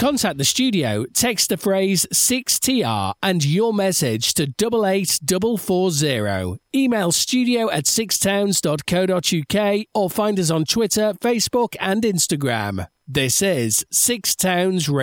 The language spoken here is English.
contact the studio, text the phrase 6TR and your message to 88440. Email studio@sixtowns.co.uk or find us on Twitter, Facebook and Instagram. This is Six Towns Radio.